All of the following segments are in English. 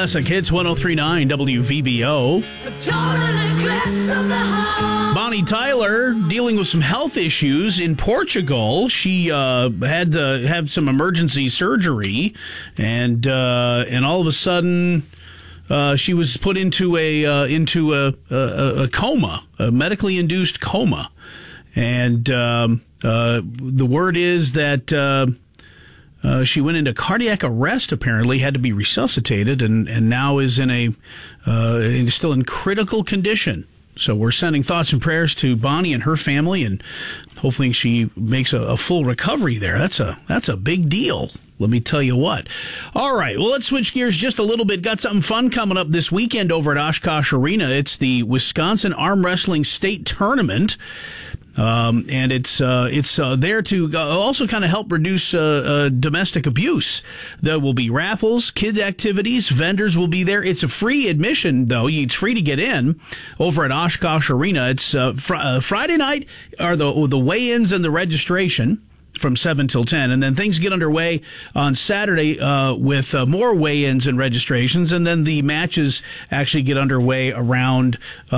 Classic Hits 103.9 WVBO. Bonnie Tyler dealing with some health issues in Portugal. She had to have some emergency surgery, and all of a sudden she was put into a coma, a medically induced coma, and the word is that she went into cardiac arrest, apparently, had to be resuscitated, and now is still in critical condition. So we're sending thoughts and prayers to Bonnie and her family, and hopefully she makes a full recovery there. That's a big deal. Let me tell you what. All right, well, let's switch gears just a little bit. Got something fun coming up this weekend over at Oshkosh Arena. It's the Wisconsin Arm Wrestling State Tournament. And it's there to also kind of help reduce domestic abuse. There will be raffles, kid activities, vendors will be there. It's a free admission, though. It's free to get in over at Oshkosh Arena. It's Friday night are the weigh-ins and the registration from 7 till 10, and then things get underway on Saturday with more weigh-ins and registrations, and then the matches actually get underway around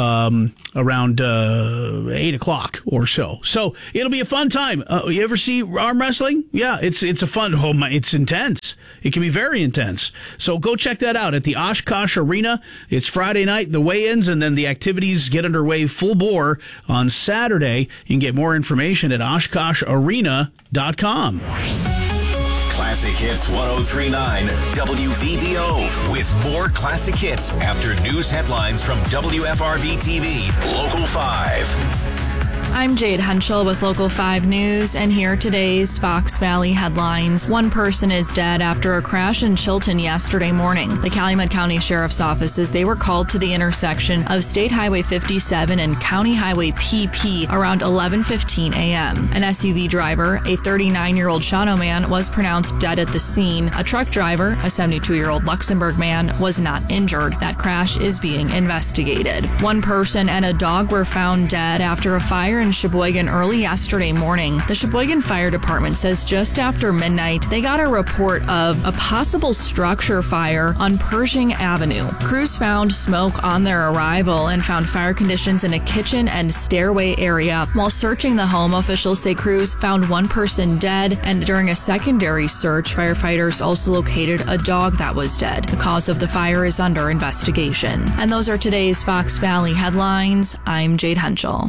8 o'clock or so. So it'll be a fun time. You ever see arm wrestling? Yeah, it's a fun. It's intense. It can be very intense. So go check that out at the Oshkosh Arena. It's Friday night, the weigh-ins, and then the activities get underway full bore on Saturday. You can get more information at OshkoshArena.com. Classic Hits 103.9 WVBO with more classic hits after news headlines from WFRV TV, Local 5. I'm Jade Henschel with Local 5 News, and here are today's Fox Valley headlines. One person is dead after a crash in Chilton yesterday morning. The Calumet County Sheriff's offices, they were called to the intersection of State Highway 57 and County Highway PP around 11:15 a.m. An SUV driver, a 39-year-old Shawano man, was pronounced dead at the scene. A truck driver, a 72-year-old Luxembourg man, was not injured. That crash is being investigated. One person and a dog were found dead after a fire in Sheboygan early yesterday morning. The Sheboygan Fire Department says just after midnight, they got a report of a possible structure fire on Pershing Avenue. Crews found smoke on their arrival and found fire conditions in a kitchen and stairway area. While searching the home, officials say crews found one person dead, and during a secondary search, firefighters also located a dog that was dead. The cause of the fire is under investigation. And those are today's Fox Valley headlines. I'm Jade Henschel.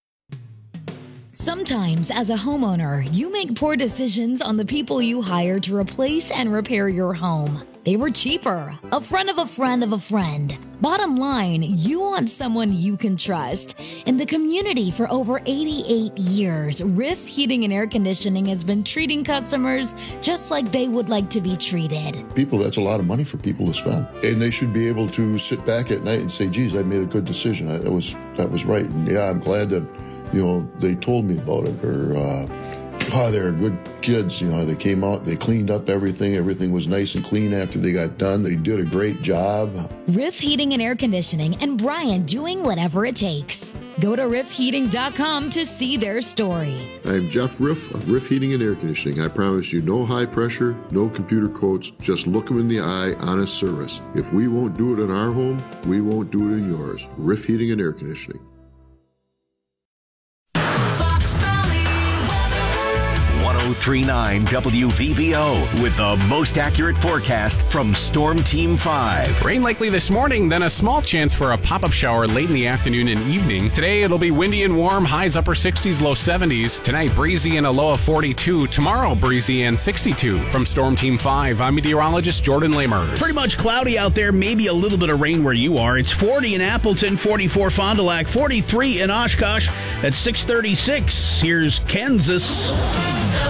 Sometimes, as a homeowner, you make poor decisions on the people you hire to replace and repair your home. They were cheaper, a friend of a friend of a friend. Bottom line, you want someone you can trust. In the community for over 88 years, Riff Heating and Air Conditioning has been treating customers just like they would like to be treated. People, that's a lot of money for people to spend. And they should be able to sit back at night and say, geez, I made a good decision. That was right. And yeah, I'm glad that they told me about it, or, they're good kids. They came out, they cleaned up everything. Everything was nice and clean after they got done. They did a great job. Riff Heating and Air Conditioning, and Brian doing whatever it takes. Go to riffheating.com to see their story. I'm Jeff Riff of Riff Heating and Air Conditioning. I promise you, no high pressure, no computer quotes, just look them in the eye, honest service. If we won't do it in our home, we won't do it in yours. Riff Heating and Air Conditioning. 103.9 WVBO with the most accurate forecast from Storm Team 5. Rain likely this morning, then a small chance for a pop-up shower late in the afternoon and evening. Today it'll be windy and warm, highs upper 60s, low 70s. Tonight breezy and a low of 42. Tomorrow breezy and 62. From Storm Team 5, I'm meteorologist Jordan Lamers. Pretty much cloudy out there, maybe a little bit of rain where you are. It's 40 in Appleton, 44 Fond du Lac, 43 in Oshkosh at 6:36. Here's Kansas.